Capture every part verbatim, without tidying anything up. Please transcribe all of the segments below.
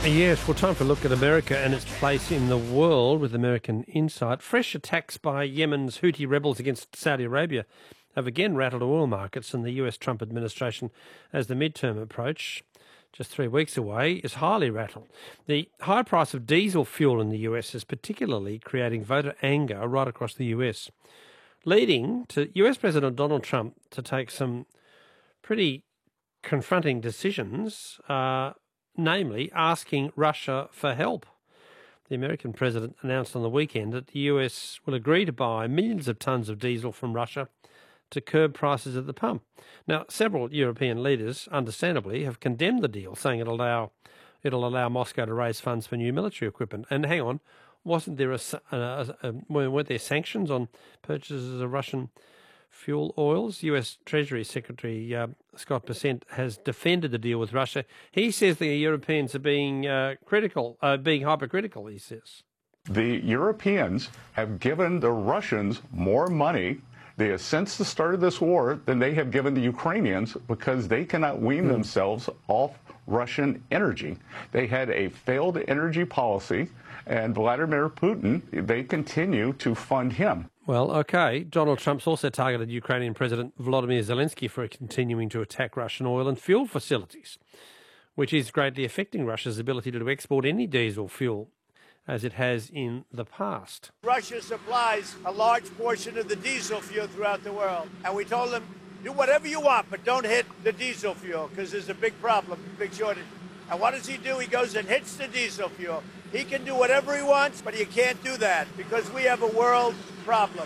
Yes, well, time for a look at America and its place in the world with American Insight. Fresh attacks by Yemen's Houthi rebels against Saudi Arabia have again rattled oil markets, and the U S Trump administration, as the midterm approach, just three weeks away, is highly rattled. The high price of diesel fuel in the U S is particularly creating voter anger right across the U S, leading to U S President Donald Trump to take some pretty confronting decisions, uh, namely asking Russia for help. The American president announced on the weekend that the U S will agree to buy millions of tonnes of diesel from Russia to curb prices at the pump. Now, several European leaders, understandably, have condemned the deal, saying it'll allow it'll allow Moscow to raise funds for new military equipment. And hang on, wasn't there a, a, a weren't there sanctions on purchases of Russian fuel oils? U S Treasury Secretary uh, Scott Bessent has defended the deal with Russia. He says the Europeans are being uh, critical, uh, being hypercritical, he says. The Europeans have given the Russians more money they have since the start of this war than they have given the Ukrainians, because they cannot wean mm. themselves off Russian energy. They had a failed energy policy, and Vladimir Putin, they continue to fund him. Well, OK. Donald Trump's also targeted Ukrainian President Volodymyr Zelensky for continuing to attack Russian oil and fuel facilities, which is greatly affecting Russia's ability to export any diesel fuel, as it has in the past. Russia supplies a large portion of the diesel fuel throughout the world, and we told them, do whatever you want, but don't hit the diesel fuel, because there's a big problem, big shortage. And what does he do? He goes and hits the diesel fuel. He can do whatever he wants, but you can't do that, because we have a world problem.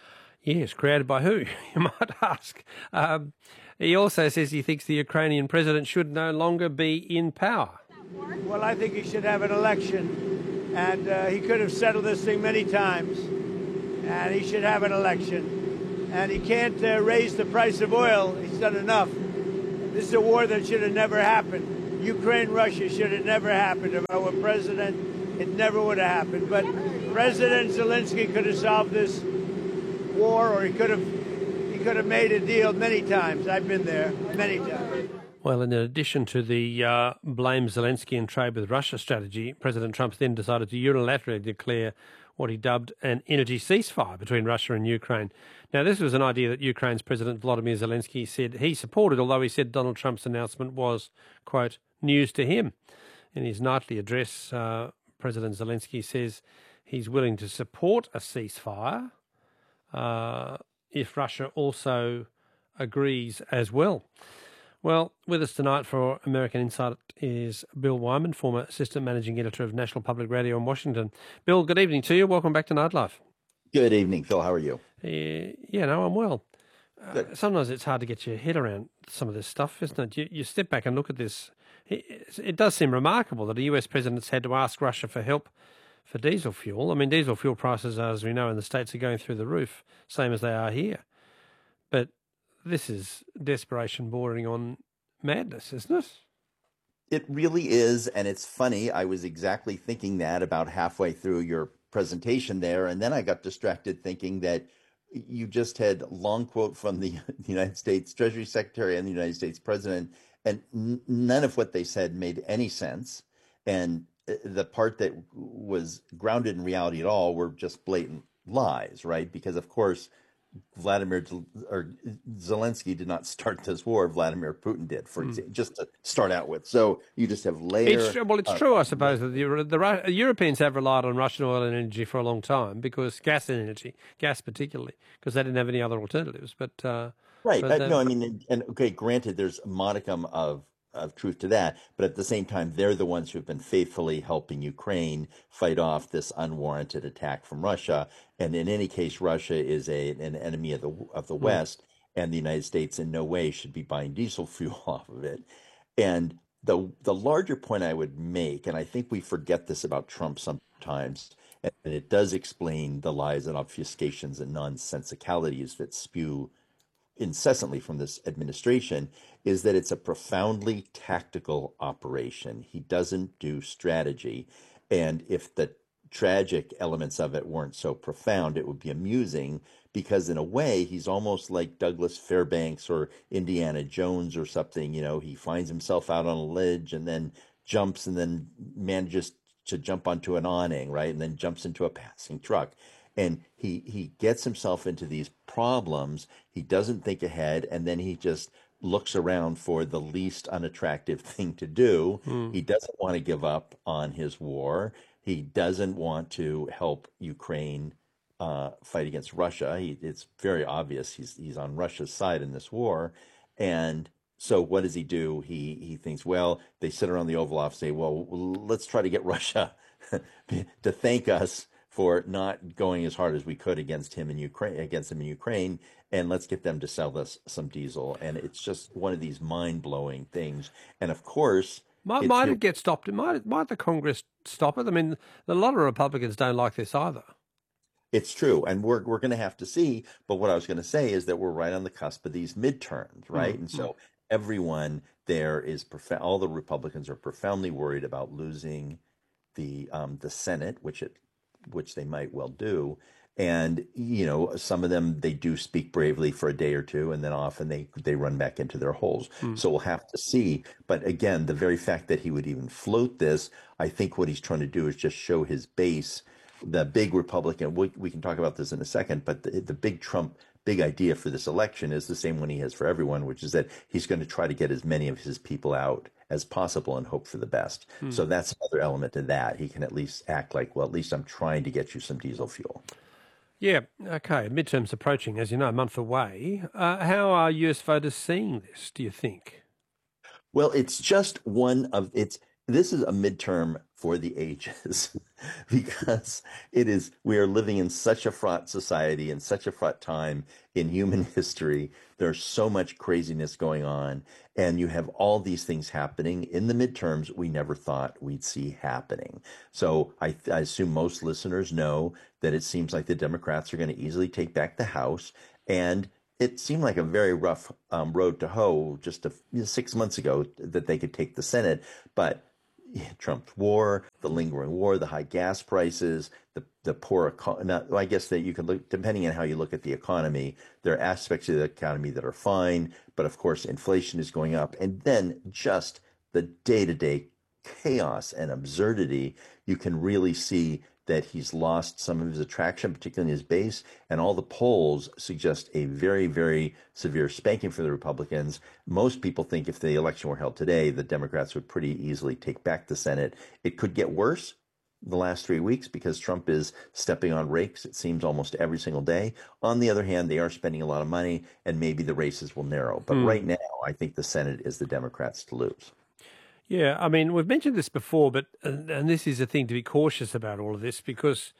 Yes, created by who, you might ask. Um, he also says he thinks the Ukrainian president should no longer be in power. Well, I think he should have an election, and uh, he could have settled this thing many times, and he should have an election. And he can't uh, raise the price of oil. He's done enough. This is a war that should have never happened. Ukraine-Russia should have never happened. If I were president, it never would have happened. But President Zelensky could have solved this war, or he could have he could have made a deal many times. I've been there many times. Well, in addition to the uh, blame Zelensky and trade with Russia strategy, President Trump then decided to unilaterally declare what he dubbed an energy ceasefire between Russia and Ukraine. Now, this was an idea that Ukraine's President Volodymyr Zelensky said he supported, although he said Donald Trump's announcement was, quote, news to him. In his nightly address, uh, President Zelensky says he's willing to support a ceasefire uh, if Russia also agrees as well. Well, with us tonight for American Insight is Bill Wyman, former Assistant Managing Editor of National Public Radio in Washington. Bill, good evening to you. Welcome back to Nightlife. Good evening, Phil. How are you? Uh, yeah, no, I'm well. Uh, sometimes it's hard to get your head around some of this stuff, isn't it? You, you step back and look at this. It, it does seem remarkable that a U S president's had to ask Russia for help for diesel fuel. I mean, diesel fuel prices, as we know, in the States are going through the roof, same as they are here. But this is desperation bordering on madness, isn't it? It really is, and it's funny. I was exactly thinking that about halfway through your presentation there, and then I got distracted thinking that you just had a long quote from the United States Treasury Secretary and the United States President, and n- none of what they said made any sense. And the part that was grounded in reality at all were just blatant lies, right? Because, of course, Vladimir or Zelensky did not start this war. Vladimir Putin did, for example, mm. just to start out with. So you just have layers. It's, well, it's uh, true, I suppose, that the, the, the Europeans have relied on Russian oil and energy for a long time, because gas and energy, gas particularly, because they didn't have any other alternatives. But uh, right, but uh, no, I mean, and, and okay, granted, there's a modicum of of truth to that, but at the same time, they're the ones who've been faithfully helping Ukraine fight off this unwarranted attack from Russia. And in any case, Russia is a an enemy of the of the mm. West, and the United States in no way should be buying diesel fuel off of it. And the the larger point I would make, and I think we forget this about Trump sometimes, and it does explain the lies and obfuscations and nonsensicalities that spew incessantly from this administration, is that it's a profoundly tactical operation. He doesn't do strategy. And if the tragic elements of it weren't so profound, it would be amusing, because in a way, he's almost like Douglas Fairbanks or Indiana Jones or something. You know, he finds himself out on a ledge and then jumps and then manages to jump onto an awning, right? And then jumps into a passing truck. And he he gets himself into these problems. He doesn't think ahead, and then he just looks around for the least unattractive thing to do. Mm. He doesn't want to give up on his war. He doesn't want to help Ukraine uh, fight against Russia. He, it's very obvious he's he's on Russia's side in this war. And so what does he do? He he thinks, well, they sit around the Oval Office, say, well, let's try to get Russia to thank us for not going as hard as we could against him in Ukraine, against him in Ukraine, and let's get them to sell us some diesel. And it's just one of these mind-blowing things. And of course, might, it's might your- it get stopped? Might might the Congress stop it? I mean, a lot of Republicans don't like this either. It's true, and we're we're going to have to see. But what I was going to say is that we're right on the cusp of these midterms, right? Mm-hmm. And so everyone there is prof- all the Republicans are profoundly worried about losing the um, the Senate, which it which they might well do. And you know, some of them they do speak bravely for a day or two, and then often they they run back into their holes. Mm. So we'll have to see. But again, the very fact that he would even float this, I think what he's trying to do is just show his base. The big Republican, we, we can talk about this in a second, but the, the big Trump, big idea for this election is the same one he has for everyone, which is that he's going to try to get as many of his people out as possible and hope for the best. Hmm. So that's another element to that. He can at least act like, well, at least I'm trying to get you some diesel fuel. Yeah, okay. Midterms approaching, as you know, a month away. Uh, how are U S voters seeing this, do you think? Well, it's just one of it's. This is a midterm for the ages because it is. We are living in such a fraught society and such a fraught time in human history. There's so much craziness going on, and you have all these things happening in the midterms we never thought we'd see happening. So I, I assume most listeners know that it seems like the Democrats are going to easily take back the House, and it seemed like a very rough um, road to hoe just a, you know, six months ago that they could take the Senate. But yeah, Trump's war, the lingering war, the high gas prices, the the poor economy. I guess that you can look, depending on how you look at the economy, there are aspects of the economy that are fine. But of course, inflation is going up. And then just the day-to-day chaos and absurdity, you can really see that he's lost some of his attraction, particularly in his base, and all the polls suggest a very, very severe spanking for the Republicans. Most people think if the election were held today, the Democrats would pretty easily take back the Senate. It could get worse the last three weeks because Trump is stepping on rakes, it seems, almost every single day. On the other hand, they are spending a lot of money, and maybe the races will narrow. But Hmm. right now, I think the Senate is the Democrats to lose. Yeah, I mean, we've mentioned this before, but and, and this is a thing to be cautious about all of this because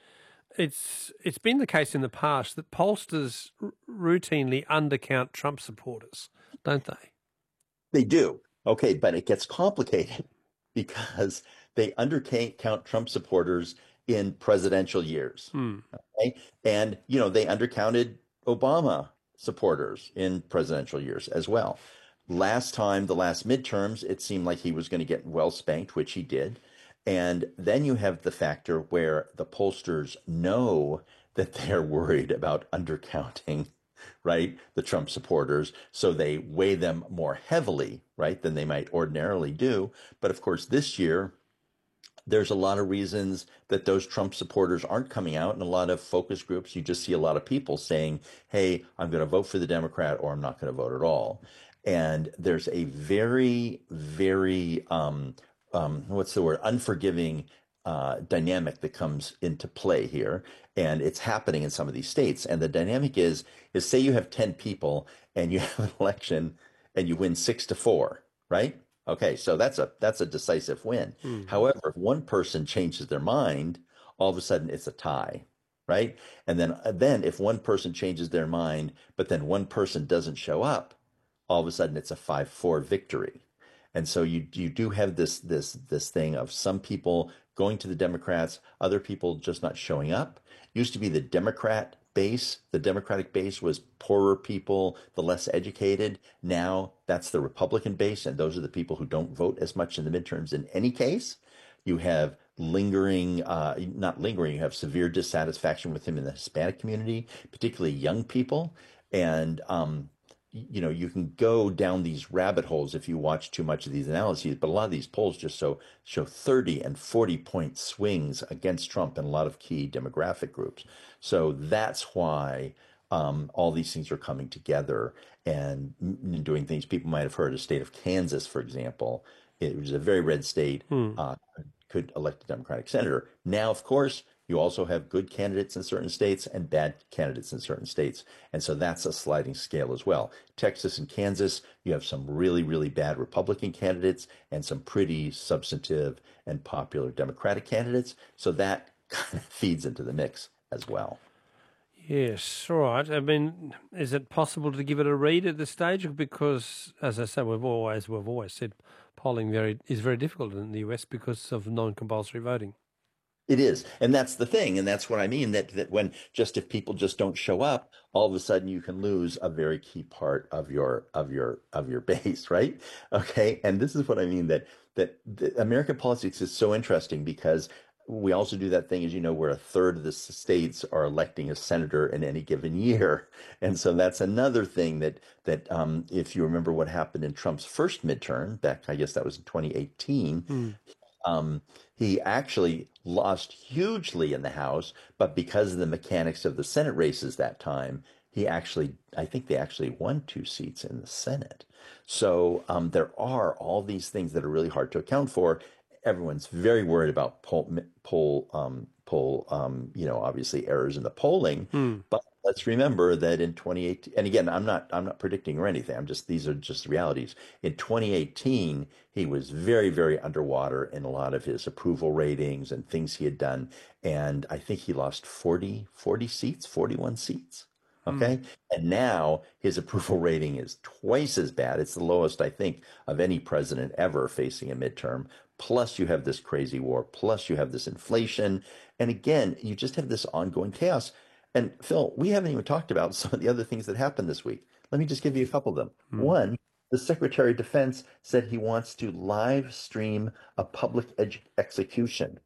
it's it's been the case in the past that pollsters r- routinely undercount Trump supporters, don't they? They do. Okay, but it gets complicated because they undercount Trump supporters in presidential years. Hmm. Okay? And, you know, they undercounted Obama supporters in presidential years as well. Last time, the last midterms, it seemed like he was going to get well spanked, which he did. And then you have the factor where the pollsters know that they're worried about undercounting, right, the Trump supporters. So they weigh them more heavily, right, than they might ordinarily do. But of course, this year, there's a lot of reasons that those Trump supporters aren't coming out. In a lot of focus groups, you just see a lot of people saying, hey, I'm going to vote for the Democrat or I'm not going to vote at all. And there's a very, very, um, um, what's the word, unforgiving uh, dynamic that comes into play here. And it's happening in some of these states. And the dynamic is, is say you have ten people and you have an election and you win six to four, right? Okay, so that's a that's a decisive win. Hmm. However, if one person changes their mind, all of a sudden it's a tie, right? And then then if one person changes their mind, but then one person doesn't show up, all of a sudden it's a five four victory. And so you you do have this this this thing of some people going to the Democrats, other people just not showing up. It used to be the Democrat base, the Democratic base was poorer people, the less educated. Now that's the Republican base, and those are the people who don't vote as much in the midterms in any case. You have lingering, uh, not lingering, you have severe dissatisfaction with him in the Hispanic community, particularly young people. And um, you know, you can go down these rabbit holes if you watch too much of these analyses, but a lot of these polls just show show thirty and forty point swings against Trump in a lot of key demographic groups. So that's why um, all these things are coming together and mm, doing things. People might have heard, a state of Kansas, for example, it was a very red state, Hmm. uh, could elect a Democratic senator. Now, of course, you also have good candidates in certain states and bad candidates in certain states. And so that's a sliding scale as well. Texas and Kansas, you have some really, really bad Republican candidates and some pretty substantive and popular Democratic candidates. So that kind of feeds into the mix as well. Yes, all right. I mean, is it possible to give it a read at this stage? Because, as I say, we've always we've always said polling very is very difficult in the U S because of non-compulsory voting. It is. And that's the thing. And that's what I mean, that that when just if people just don't show up, all of a sudden you can lose a very key part of your of your of your base, right? Okay. And this is what I mean, that that, that American politics is so interesting because we also do that thing, as you know, where a third of the states are electing a senator in any given year. And so that's another thing that that um, if you remember what happened in Trump's first midterm, back, I guess that was in twenty eighteen, Hmm. um, he actually lost hugely in the House, but because of the mechanics of the Senate races that time, he actually, I think they actually won two seats in the Senate. So um, there are all these things that are really hard to account for. Everyone's very worried about poll, poll, um, poll, um, you know, obviously errors in the polling. Hmm. But let's remember that in twenty eighteen, and again, I'm not, I'm not predicting or anything. I'm just, these are just realities. In twenty eighteen, he was very, very underwater in a lot of his approval ratings and things he had done. And I think he lost forty, forty seats, forty-one seats. Hmm. Okay. And now his approval rating is twice as bad. It's the lowest, I think, of any president ever facing a midterm. Plus, you have this crazy war. Plus, you have this inflation. And again, you just have this ongoing chaos. And Phil, we haven't even talked about some of the other things that happened this week. Let me just give you a couple of them. Hmm. One, the Secretary of Defense said he wants to live stream a public ex- execution.